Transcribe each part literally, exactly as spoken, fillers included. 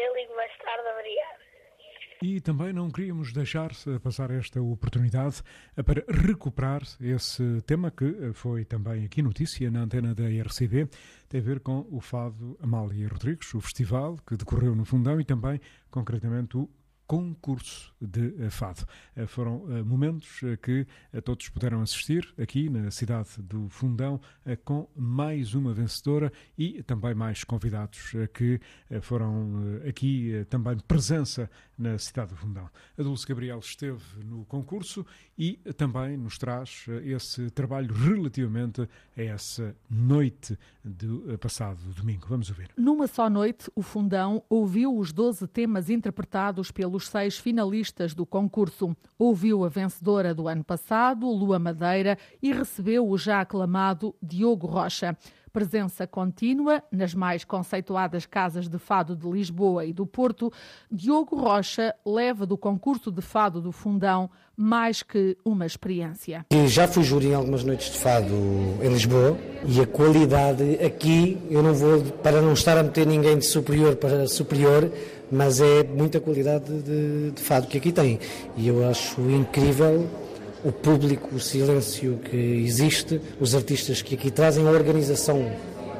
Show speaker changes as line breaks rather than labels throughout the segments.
eu ligo mais tarde, obrigado.
E também não queríamos deixar passar esta oportunidade para recuperar esse tema que foi também aqui notícia na antena da R C B, tem a ver com o Fado Amália Rodrigues, o festival que decorreu no Fundão e também, concretamente, o concurso de fado. Foram momentos que todos puderam assistir aqui na cidade do Fundão com mais uma vencedora e também mais convidados que foram aqui também presença na cidade do Fundão. A Dulce Gabriel esteve no concurso e também nos traz esse trabalho relativamente a essa noite do passado domingo. Vamos ouvir.
Numa só noite, o Fundão ouviu os doze temas interpretados pelos seis finalistas do concurso. Ouviu a vencedora do ano passado, Lua Madeira, e recebeu o já aclamado Diogo Rocha. Presença contínua nas mais conceituadas casas de fado de Lisboa e do Porto, Diogo Rocha leva do concurso de fado do Fundão mais que uma experiência.
Já fui júri em algumas noites de fado em Lisboa e a qualidade aqui, eu não vou, para não estar a meter ninguém de superior para superior, mas é muita qualidade de, de fado que aqui tem. E eu acho incrível o público, o silêncio que existe, os artistas que aqui trazem, a organização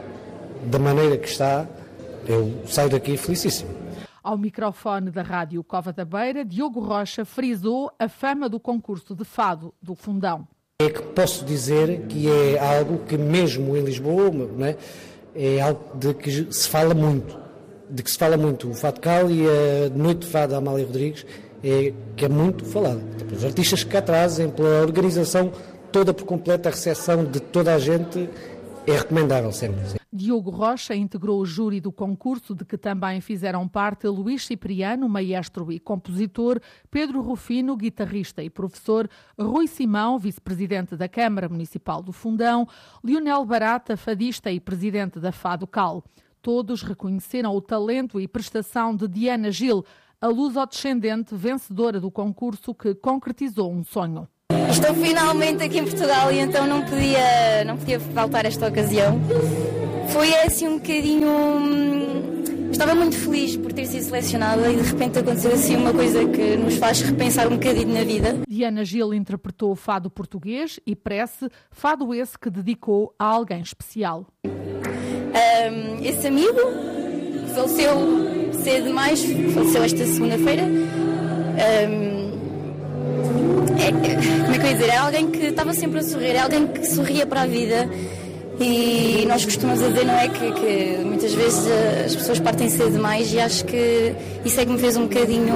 da maneira que está, eu saio daqui felicíssimo.
Ao microfone da Rádio Cova da Beira, Diogo Rocha frisou a fama do concurso de fado do Fundão.
É que posso dizer que é algo que mesmo em Lisboa, não é, é algo de que se fala muito, de que se fala muito. O Fado Cal e a Noite de Fado da Amália Rodrigues é que é muito falado. Os artistas que cá trazem, pela organização toda por completa, a recepção de toda a gente é recomendável sempre.
Diogo Rocha integrou o júri do concurso, de que também fizeram parte Luís Cipriano, maestro e compositor, Pedro Rufino, guitarrista e professor, Rui Simão, vice-presidente da Câmara Municipal do Fundão, Lionel Barata, fadista e presidente da Fado Cal. Todos reconheceram o talento e prestação de Diana Gil, a luso-descendente vencedora do concurso que concretizou um sonho.
Estou finalmente aqui em Portugal e então não podia, não podia faltar esta ocasião. Foi assim um bocadinho... Estava muito feliz por ter sido selecionada e de repente aconteceu assim uma coisa que nos faz repensar um bocadinho na vida.
Diana Gil interpretou fado português e prece, fado esse que dedicou a alguém especial.
Um, esse amigo faleceu cedo demais, faleceu esta segunda-feira. Um, é, como é que eu ia dizer? É alguém que estava sempre a sorrir, é alguém que sorria para a vida. E nós costumamos dizer, não é, que, que muitas vezes as pessoas partem cedo demais, e acho que isso é que me fez um bocadinho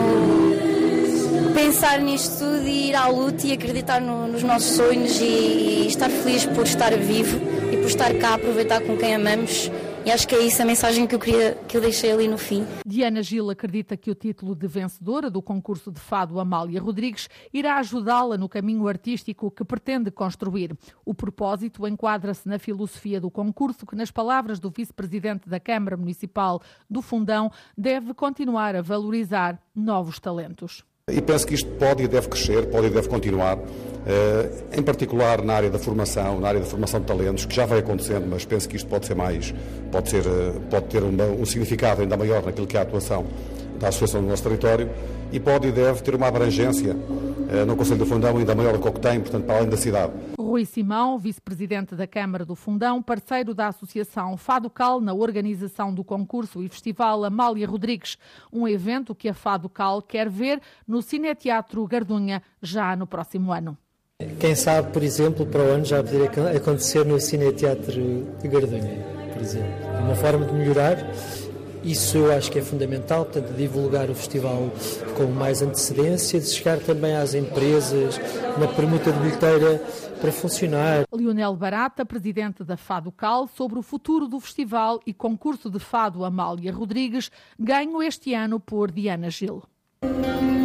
pensar nisto tudo e ir à luta e acreditar no, nos nossos sonhos e, e estar feliz por estar vivo e por estar cá, aproveitar com quem amamos. E acho que é isso a mensagem que eu queria, que eu deixei ali no fim.
Diana Gil acredita que o título de vencedora do concurso de fado Amália Rodrigues irá ajudá-la no caminho artístico que pretende construir. O propósito enquadra-se na filosofia do concurso, que, nas palavras do vice-presidente da Câmara Municipal do Fundão, deve continuar a valorizar novos talentos.
E penso que isto pode e deve crescer, pode e deve continuar, em particular na área da formação, na área da formação de talentos, que já vai acontecendo, mas penso que isto pode ser mais, pode, ser, pode ter um, um significado ainda maior naquilo que é a atuação da associação do nosso território, e pode e deve ter uma abrangência no Conselho do Fundão ainda maior do que o que tem, portanto, para além da cidade.
Rui Simão, vice-presidente da Câmara do Fundão, parceiro da Associação Fado Cal na organização do concurso e festival Amália Rodrigues, um evento que a Fado Cal quer ver no Cineteatro Gardunha já no próximo ano.
Quem sabe, por exemplo, para o ano já poder acontecer no Cineteatro de Gardunha, por exemplo. É uma forma de melhorar. Isso eu acho que é fundamental, portanto, divulgar o festival com mais antecedência, de chegar também às empresas, na permuta de bilheteira para funcionar.
Lionel Barata, presidente da Fado Cal, sobre o futuro do festival e concurso de fado Amália Rodrigues, ganho este ano por Diana Gil.